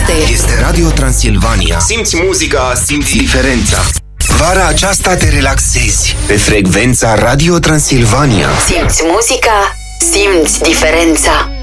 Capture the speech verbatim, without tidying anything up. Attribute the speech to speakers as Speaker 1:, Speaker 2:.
Speaker 1: este.
Speaker 2: Este Radio Transilvania.
Speaker 3: Simți muzica, simți
Speaker 2: diferența. Vara aceasta te relaxezi pe frecvența Radio Transilvania.
Speaker 1: Simți muzica, simți diferența.